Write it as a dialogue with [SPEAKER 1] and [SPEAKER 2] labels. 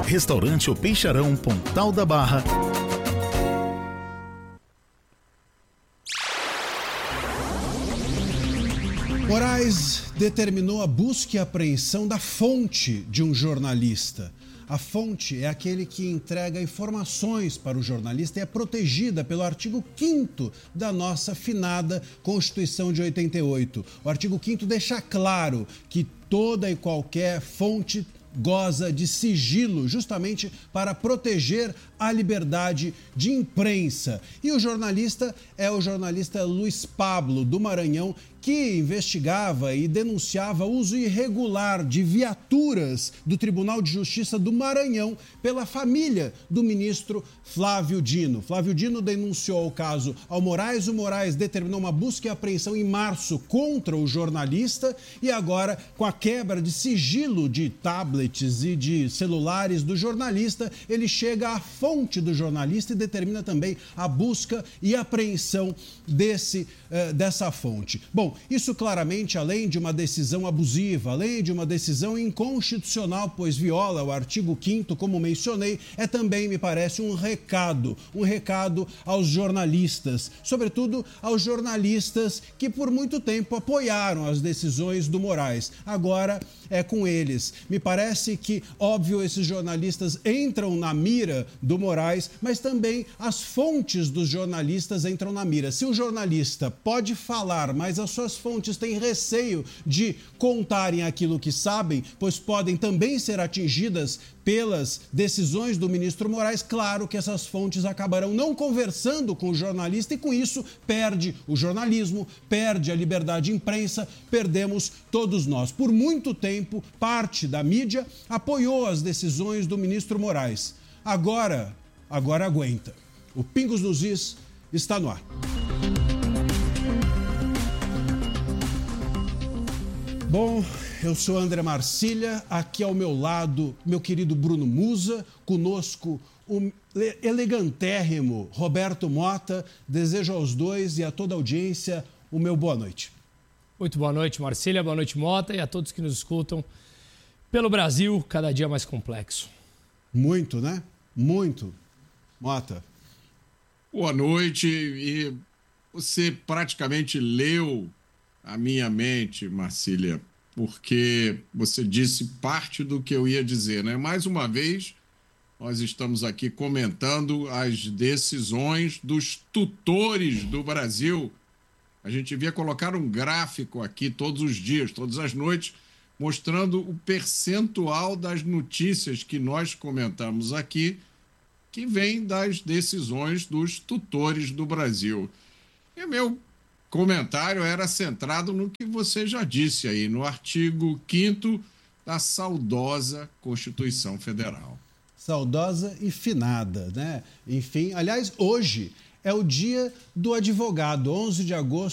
[SPEAKER 1] Restaurante O Peixarão, Pontal da Barra.
[SPEAKER 2] Moraes determinou a busca e apreensão da fonte de um jornalista. A fonte é aquele que entrega informações para o jornalista e é protegida pelo artigo 5º da nossa finada Constituição de 88. O artigo 5º deixa claro que toda e qualquer fonte goza de sigilo, justamente para proteger a liberdade de imprensa. E o jornalista é o jornalista Luiz Pablo, do Maranhão, que investigava e denunciava o uso irregular de viaturas do Tribunal de Justiça do Maranhão pela família do ministro Flávio Dino. Flávio Dino denunciou o caso ao Moraes, o Moraes determinou uma busca e apreensão em março contra o jornalista e agora, com a quebra de sigilo de tablets e de celulares do jornalista, ele chega à fonte do jornalista e determina também a busca e apreensão dessa fonte. Bom, isso claramente, além de uma decisão abusiva, além de uma decisão inconstitucional, pois viola o artigo 5º, como mencionei, é também, me parece, um recado aos jornalistas, sobretudo aos jornalistas que por muito tempo apoiaram as decisões do Moraes. Agora é com eles. Me parece que, óbvio, esses jornalistas entram na mira do Moraes, mas também as fontes dos jornalistas entram na mira. Se o jornalista pode falar, mas as suas fontes têm receio de contarem aquilo que sabem, pois podem também ser atingidas pelas decisões do ministro Moraes, claro que essas fontes acabarão não conversando com o jornalista e com isso perde o jornalismo, perde a liberdade de imprensa, perdemos todos nós. Por muito tempo, parte da mídia apoiou as decisões do ministro Moraes. Agora aguenta. O Pingos nos Is está no ar. Bom, eu sou André Marcília, aqui ao meu lado, meu querido Bruno Musa, conosco o elegantérrimo Roberto Mota. Desejo aos dois e a toda a audiência o meu boa noite.
[SPEAKER 3] Muito boa noite, Marcília, boa noite, Mota, e a todos que nos escutam pelo Brasil, cada dia mais complexo.
[SPEAKER 2] Muito, né? Muito. Mota.
[SPEAKER 4] Boa noite, e você praticamente leu a minha mente, Marcília, porque você disse parte do que eu ia dizer, né? Mais uma vez, nós estamos aqui comentando as decisões dos tutores do Brasil. A gente devia colocar um gráfico aqui todos os dias, todas as noites, mostrando o percentual das notícias que nós comentamos aqui, que vem das decisões dos tutores do Brasil. E meu comentário era centrado no que você já disse aí, no artigo 5º da saudosa Constituição Federal.
[SPEAKER 2] Saudosa e finada, né? Enfim, aliás, hoje é o dia do advogado, 11 de agosto.